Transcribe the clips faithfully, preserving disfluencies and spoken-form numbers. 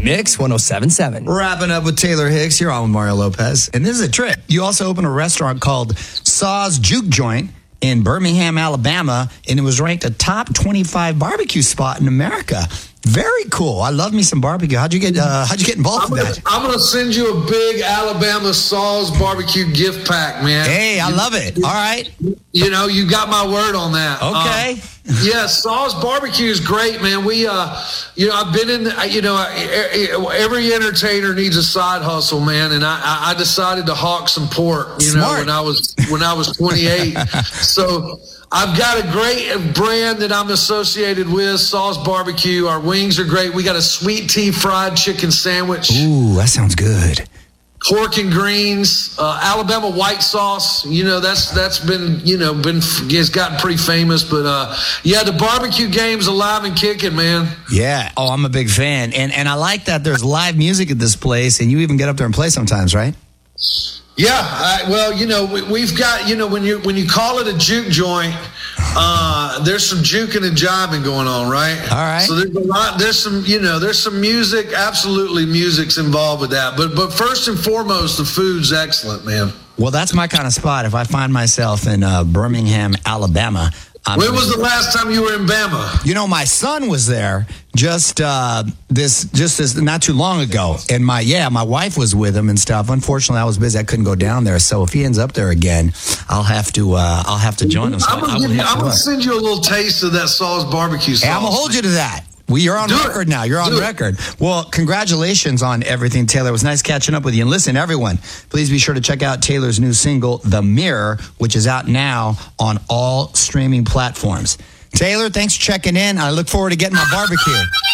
Mix one oh seven point seven. Wrapping up with Taylor Hicks here on with Mario Lopez. And this is a trip. You also opened a restaurant called Saw's Juke Joint in Birmingham, Alabama, and it was ranked a top twenty-five barbecue spot in America. Very cool. I love me some barbecue. How'd you get uh, How'd you get involved I'm with gonna, that? I'm going to send you a big Alabama Saw's barbecue gift pack, man. Hey, I love it. All right. You know, you got my word on that. Okay. Um, yeah, Saw's barbecue is great, man. We, uh, you know, I've been in, the, you know, every entertainer needs a side hustle, man. And I, I decided to hawk some pork, you Smart. know, when I was, when I was twenty-eight. So I've got a great brand that I'm associated with, Saw's Barbecue. Our wings are great. We got a sweet tea fried chicken sandwich. Ooh, that sounds good. Pork and greens, uh, Alabama white sauce. You know, that's that's been, you know, been it's gotten pretty famous. But uh, yeah, the barbecue game's alive and kicking, man. Yeah. Oh, I'm a big fan, and and I like that there's live music at this place, and you even get up there and play sometimes, right? Yeah, I, well, you know, we, we've got, you know, when you when you call it a juke joint, uh, there's some juking and jiving going on, right? All right. So there's a lot, there's some, you know, there's some music, absolutely music's involved with that. But but first and foremost, the food's excellent, man. Well, that's my kind of spot. If I find myself in uh, Birmingham, Alabama. I'm when was the last time you were in Bama? You know, my son was there just uh, this, just this, not too long ago, and my yeah, my wife was with him and stuff. Unfortunately, I was busy; I couldn't go down there. So if he ends up there again, I'll have to, uh, I'll have to join him. So I'm gonna, you, I'm gonna send you a little taste of that Saw's barbecue sauce. Hey, I'm gonna hold you to that. We are on Do record it. now. You're on Do record. It. Well, congratulations on everything, Taylor. It was nice catching up with you. And listen, everyone, please be sure to check out Taylor's new single, The Mirror, which is out now on all streaming platforms. Taylor, thanks for checking in. I look forward to getting my barbecue.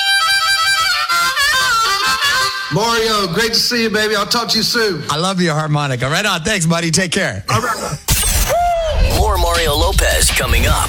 Mario, great to see you, baby. I'll talk to you soon. I love you, harmonica. Right on. Thanks, buddy. Take care. All right. More Mario Lopez coming up.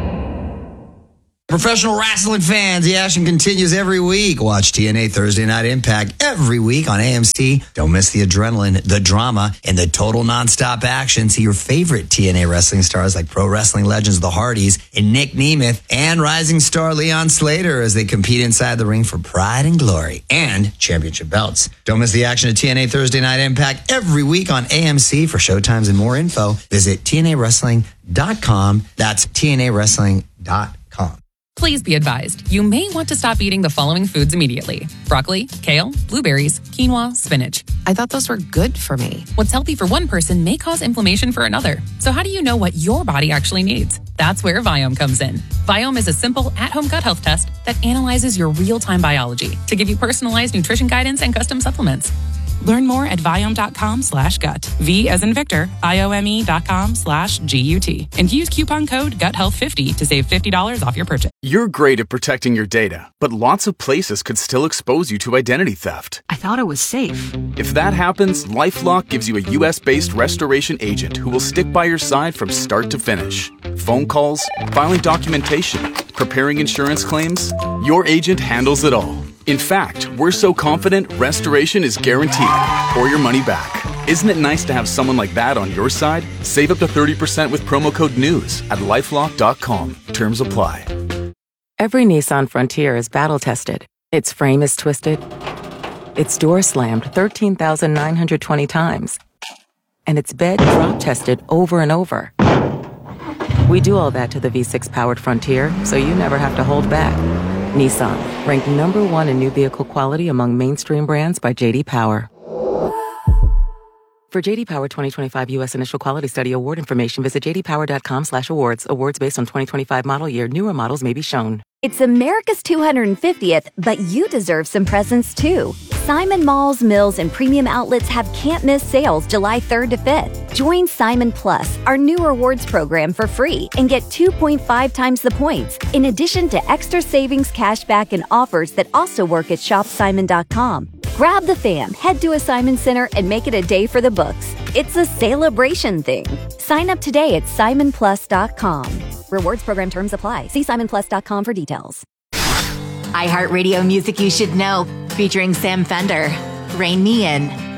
Professional wrestling fans, the action continues every week. Watch T N A Thursday Night Impact every week on A M C. Don't miss the adrenaline, the drama, and the total nonstop action. See your favorite T N A wrestling stars like pro wrestling legends The Hardys and Nick Nemeth and rising star Leon Slater as they compete inside the ring for pride and glory and championship belts. Don't miss the action of T N A Thursday Night Impact every week on A M C. For showtimes and more info, visit T N A wrestling dot com. That's T N A wrestling dot com. Please be advised, you may want to stop eating the following foods immediately. Broccoli, kale, blueberries, quinoa, spinach. I thought those were good for me. What's healthy for one person may cause inflammation for another. So how do you know what your body actually needs? That's where Viome comes in. Viome is a simple at-home gut health test that analyzes your real-time biology to give you personalized nutrition guidance and custom supplements. Learn more at Viome.com slash gut. V as in Victor, I-O-M-E dot com slash G-U-T. And use coupon code gut health fifty to save fifty dollars off your purchase. You're great at protecting your data, but lots of places could still expose you to identity theft. I thought it was safe. If that happens, LifeLock gives you a U S-based restoration agent who will stick by your side from start to finish. Phone calls, filing documentation, preparing insurance claims, your agent handles it all. In fact, we're so confident restoration is guaranteed or your money back. Isn't it nice to have someone like that on your side? Save up to thirty percent with promo code NEWS at lifelock dot com. Terms apply. Every Nissan Frontier is battle-tested. Its frame is twisted. Its door slammed thirteen thousand nine hundred twenty times. And its bed drop-tested over and over. We do all that to the V six powered Frontier, so you never have to hold back. Nissan, ranked number one in new vehicle quality among mainstream brands by J D Power. For J D Power twenty twenty-five U S Initial Quality Study Award information, visit j d power dot com slash awards. Awards based on twenty twenty-five model year. Newer models may be shown. It's America's two hundred fiftieth, but you deserve some presents too. Simon Malls, Mills, and premium outlets have can't-miss sales July third to fifth. Join Simon Plus, our new rewards program, for free and get two point five times the points, in addition to extra savings, cashback, and offers that also work at shop simon dot com. Grab the fam, head to a Simon Center, and make it a day for the books. It's a celebration thing. Sign up today at simon plus dot com. Rewards program terms apply. See simon plus dot com for details. iHeartRadio Music You Should Know, featuring Sam Fender, Rain Me In.